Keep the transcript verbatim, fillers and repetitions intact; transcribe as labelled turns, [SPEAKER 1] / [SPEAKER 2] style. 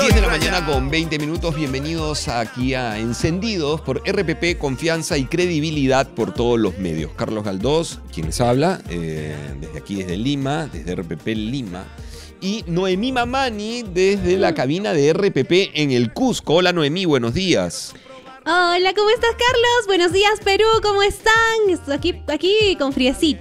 [SPEAKER 1] diez de la mañana con veinte minutos. Bienvenidos aquí a Encendidos por R P P, confianza y credibilidad por todos los medios. Carlos Galdós, quien les habla, eh, desde aquí, desde Lima, desde R P P Lima. Y Noemí Mamani desde la cabina de R P P en el Cusco. Hola Noemí, buenos días.
[SPEAKER 2] Hola, ¿cómo estás, Carlos? Buenos días, Perú, ¿cómo están? Estoy aquí, aquí con friecito.